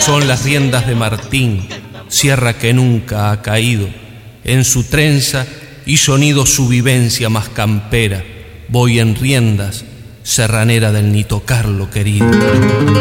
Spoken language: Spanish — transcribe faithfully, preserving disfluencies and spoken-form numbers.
Son las riendas de Martín, sierra que nunca ha caído. En su trenza hizo nido su vivencia más campera. Voy en riendas, serranera del Nito Carlo querido.